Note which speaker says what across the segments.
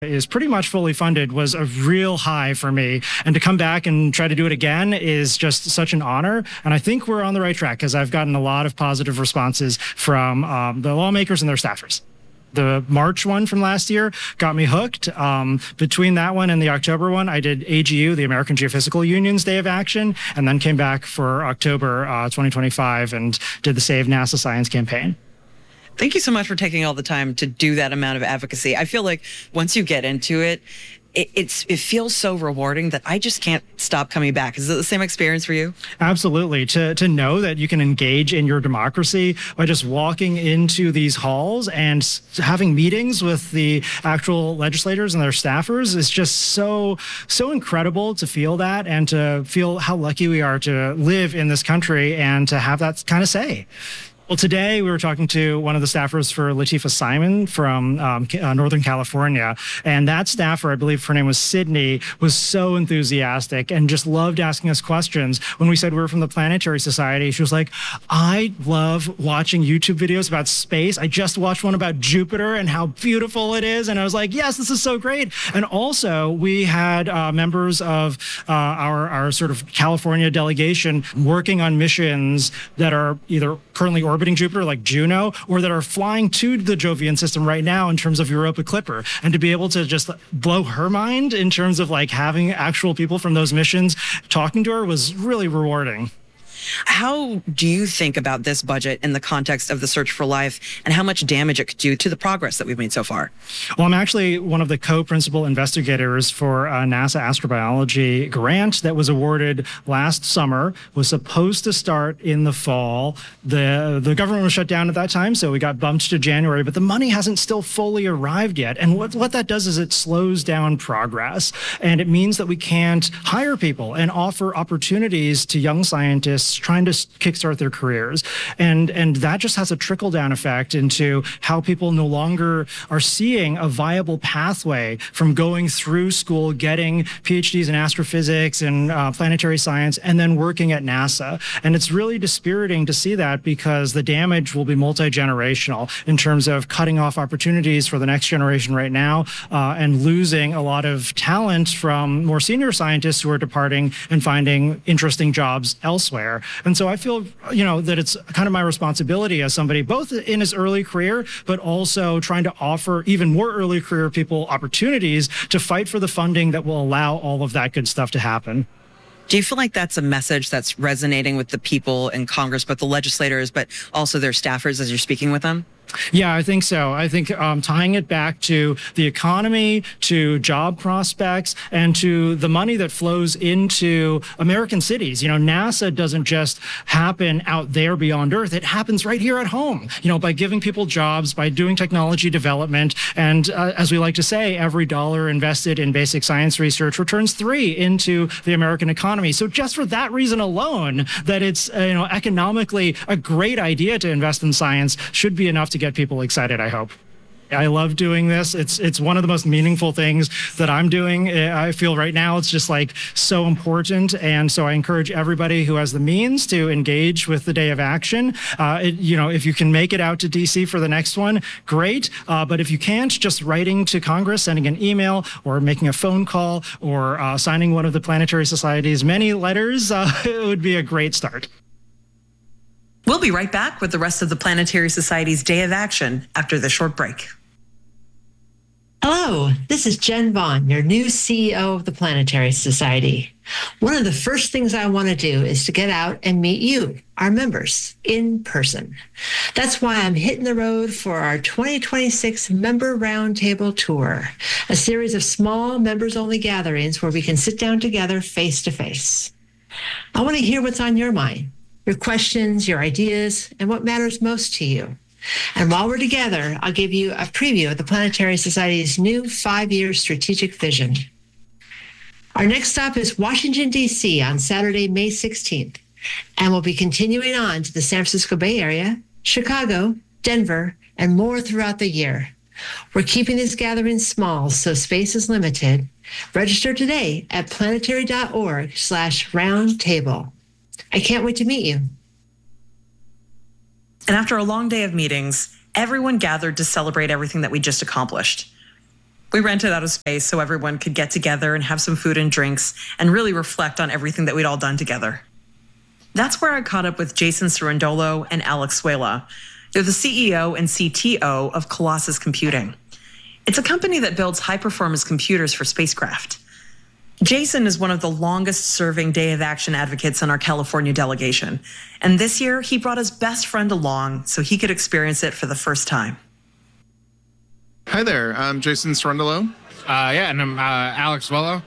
Speaker 1: is pretty much fully funded was a real high for me. And to come back and try to do it again is just such an honor. And I think we're on the right track because I've gotten a lot of positive responses from the lawmakers and their staffers. The March one from last year got me hooked. Between that one and the October one, I did AGU, the American Geophysical Union's Day of Action, and then came back for October 2025 and did the Save NASA Science campaign.
Speaker 2: Thank you so much for taking all the time to do that amount of advocacy. I feel like once you get into it, it feels so rewarding that I just can't stop coming back. Is it the same experience for you?
Speaker 1: Absolutely. To know that you can engage in your democracy by just walking into these halls and having meetings with the actual legislators and their staffers is just so incredible to feel that and to feel how lucky we are to live in this country and to have that kind of say. Well, today we were talking to one of the staffers for Latifah Simon from Northern California, and that staffer, I believe her name was Sydney, was so enthusiastic and just loved asking us questions. When we said we were from the Planetary Society, she was like, I love watching YouTube videos about space. I just watched one about Jupiter and how beautiful it is, and I was like, yes, this is so great. And also, we had members of our sort of California delegation working on missions that are either currently orbiting Jupiter like Juno, or that are flying to the Jovian system right now in terms of Europa Clipper. And to be able to just blow her mind in terms of like having actual people from those missions talking to her was really rewarding.
Speaker 2: How do you think about this budget in the context of the search for life and how much damage it could do to the progress that we've made so far?
Speaker 1: Well, I'm actually one of the co-principal investigators for a NASA astrobiology grant that was awarded last summer, was supposed to start in the fall. The government was shut down at that time, so we got bumped to January, but the money hasn't still fully arrived yet. And what that does is it slows down progress, and it means that we can't hire people and offer opportunities to young scientists trying to kickstart their careers. And that just has a trickle-down effect into how people no longer are seeing a viable pathway from going through school, getting PhDs in astrophysics and planetary science, and then working at NASA. And it's really dispiriting to see that because the damage will be multi-generational in terms of cutting off opportunities for the next generation right now and losing a lot of talent from more senior scientists who are departing and finding interesting jobs elsewhere. And so I feel, that it's kind of my responsibility as somebody both in his early career, but also trying to offer even more early career people opportunities to fight for the funding that will allow all of that good stuff to happen.
Speaker 2: Do you feel like that's a message that's resonating with the people in Congress, both the legislators, but also their staffers as you're speaking with them?
Speaker 1: Yeah, I think so. I think tying it back to the economy, to job prospects, and to the money that flows into American cities. NASA doesn't just happen out there beyond Earth. It happens right here at home, by giving people jobs, by doing technology development. And as we like to say, every dollar invested in basic science research returns 3 into the American economy. So just for that reason alone, that it's economically a great idea to invest in science should be enough to get people excited, I hope. I love doing this. It's one of the most meaningful things that I'm doing. I feel right now it's just like so important. And so I encourage everybody who has the means to engage with the Day of Action. If you can make it out to DC for the next one, great. But if you can't, just writing to Congress, sending an email or making a phone call or signing one of the Planetary Society's many letters, it would be a great start.
Speaker 2: We'll be right back with the rest of the Planetary Society's Day of Action after this short break.
Speaker 3: Hello, this is Jen Vaughn, your new CEO of the Planetary Society. One of the first things I want to do is to get out and meet you, our members, in person. That's why I'm hitting the road for our 2026 Member Roundtable Tour, a series of small members-only gatherings where we can sit down together face-to-face. I want to hear what's on your mind, your questions, your ideas, and what matters most to you. And while we're together, I'll give you a preview of the Planetary Society's new 5-year strategic vision. Our next stop is Washington, D.C. on Saturday, May 16th, and we'll be continuing on to the San Francisco Bay Area, Chicago, Denver, and more throughout the year. We're keeping these gatherings small, so space is limited. Register today at planetary.org/roundtable. I can't wait to meet you.
Speaker 2: And after a long day of meetings, everyone gathered to celebrate everything that we just accomplished. We rented out a space so everyone could get together and have some food and drinks and really reflect on everything that we'd all done together. That's where I caught up with Jason Cerundolo and Alex Suela. They're the CEO and CTO of Colossus Computing. It's a company that builds high-performance computers for spacecraft. Jason is one of the longest-serving Day of Action advocates in our California delegation. And this year, he brought his best friend along so he could experience it for the first time.
Speaker 4: Hi there, I'm Jason Cerundolo.
Speaker 5: And I'm Alex Suela.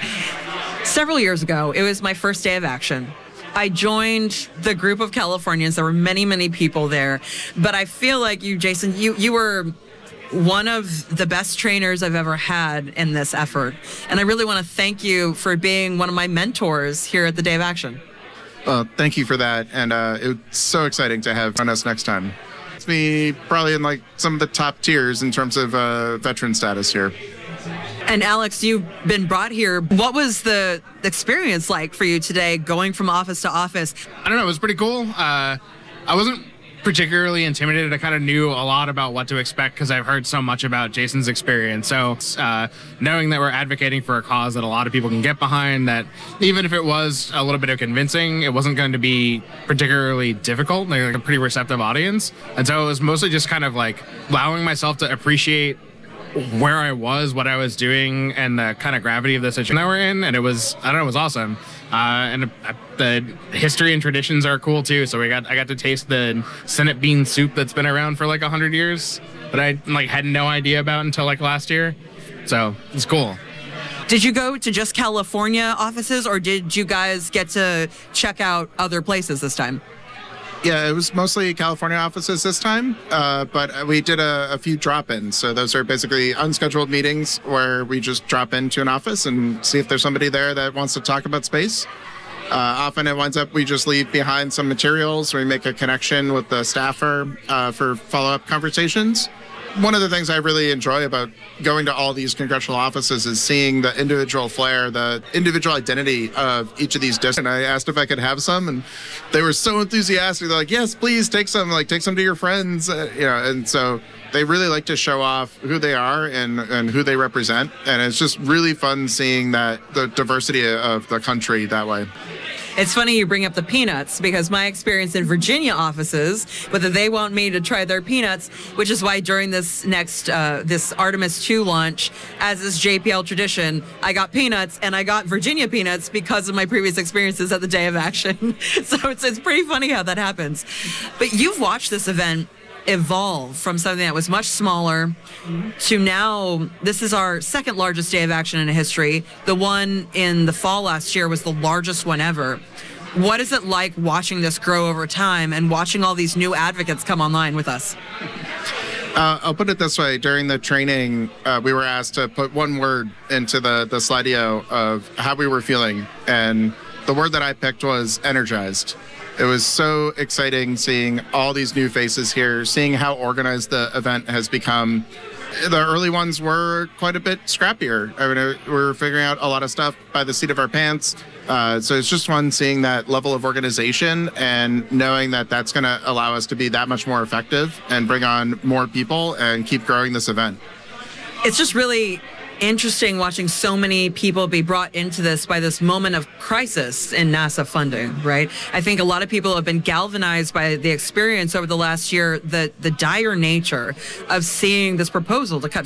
Speaker 2: Several years ago, it was my first Day of Action. I joined the group of Californians. There were many, many people there. But I feel like you, Jason, you were one of the best trainers I've ever had in this effort. And I really want to thank you for being one of my mentors here at the Day of Action.
Speaker 4: Well, thank you for that. And it's so exciting to have on us next time. It's me probably in like some of the top tiers in terms of veteran status here.
Speaker 2: And Alex, you've been brought here. What was the experience like for you today, going from office to office?
Speaker 5: I don't know, it was pretty cool. I wasn't particularly intimidated. I kind of knew a lot about what to expect because I've heard so much about Jason's experience. So knowing that we're advocating for a cause that a lot of people can get behind, that even if it was a little bit of convincing, it wasn't going to be particularly difficult. Like a pretty receptive audience. And so it was mostly just kind of like allowing myself to appreciate where I was, what I was doing, and the kind of gravity of the situation that we're in. And it was, I don't know, it was awesome. And the history and traditions are cool too. So I got to taste the Senate bean soup that's been around for like 100 years that I like had no idea about until like last year. So it's cool.
Speaker 2: Did you go to just California offices, or did you guys get to check out other places this time?
Speaker 4: Yeah, it was mostly California offices this time, but we did a few drop-ins. So those are basically unscheduled meetings where we just drop into an office and see if there's somebody there that wants to talk about space. Often it winds up we just leave behind some materials, or we make a connection with the staffer for follow-up conversations. One of the things I really enjoy about going to all these congressional offices is seeing the individual flair, the individual identity of each of these districts. And I asked if I could have some, and they were so enthusiastic. They're like, "Yes, please take some. Like, take some to your friends." And so they really like to show off who they are and who they represent. And it's just really fun seeing that the diversity of the country that way.
Speaker 2: It's funny you bring up the peanuts, because my experience in Virginia offices, whether they want me to try their peanuts, which is why during this next, this Artemis 2 launch, as is JPL tradition, I got peanuts, and I got Virginia peanuts because of my previous experiences at the Day of Action. So it's pretty funny how that happens. But you've watched this event evolve from something that was much smaller to now this is our second largest Day of Action in history. The one in the fall last year was the largest one ever. What is it like watching this grow over time and watching all these new advocates come online with us?
Speaker 4: I'll put it this way. During the training, we were asked to put one word into the slideo of how we were feeling. And the word that I picked was energized. It was so exciting seeing all these new faces here, seeing how organized the event has become. The early ones were quite a bit scrappier. I mean, we were figuring out a lot of stuff by the seat of our pants. So it's just fun seeing that level of organization and knowing that that's going to allow us to be that much more effective and bring on more people and keep growing this event.
Speaker 2: It's just really interesting watching so many people be brought into this by this moment of crisis in NASA funding, right? I think a lot of people have been galvanized by the experience over the last year, the dire nature of seeing this proposal to cut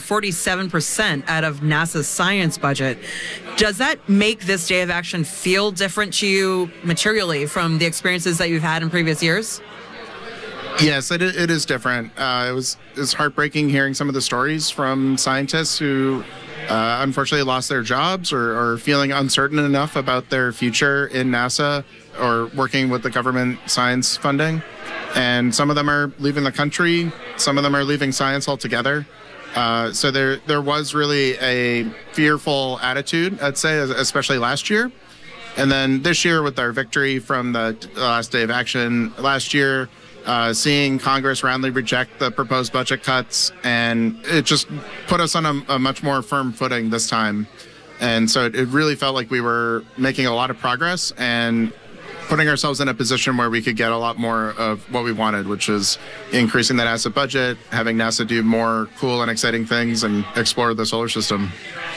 Speaker 2: 47% out of NASA's science budget. Does that make this Day of Action feel different to you materially from the experiences that you've had in previous years?
Speaker 4: Yes, it is different. It was heartbreaking hearing some of the stories from scientists who unfortunately lost their jobs or feeling uncertain enough about their future in NASA or working with the government science funding. And some of them are leaving the country. Some of them are leaving science altogether. So there was really a fearful attitude, I'd say, especially last year. And then this year with our victory from the last Day of Action last year, seeing Congress roundly reject the proposed budget cuts, and it just put us on a much more firm footing this time. And so it really felt like we were making a lot of progress, and putting ourselves in a position where we could get a lot more of what we wanted, which is increasing the NASA budget, having NASA do more cool and exciting things, and explore the solar system.